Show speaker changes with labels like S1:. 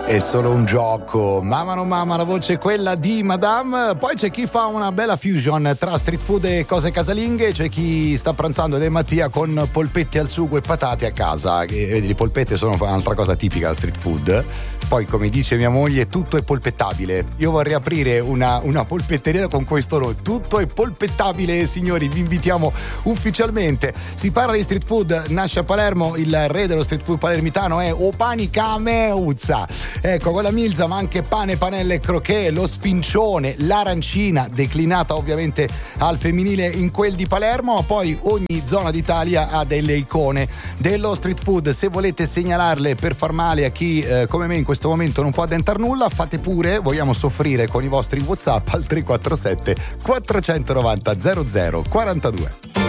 S1: È solo un gioco, mamma non mamma, la voce è quella di Madame. Poi c'è chi fa una bella fusion tra street food e cose casalinghe, c'è chi sta pranzando ed è Mattia con polpette al sugo e patate a casa, che vedi, le polpette sono un'altra cosa tipica da street food. Poi, come dice mia moglie, tutto è polpettabile. Io vorrei aprire una polpetteria con questo nome, tutto è polpettabile, signori, vi invitiamo ufficialmente. Si parla di street food, nasce a Palermo, il re dello street food palermitano è Opani Cameuzza. Ecco, con la milza, ma anche pane, panelle e croquet, lo sfincione, l'arancina, declinata ovviamente al femminile in quel di Palermo. Poi ogni zona d'Italia ha delle icone dello street food. Se volete segnalarle per far male a chi come me in questo momento non può addentar nulla, fate pure, vogliamo soffrire con i vostri WhatsApp al 347 490 00 42.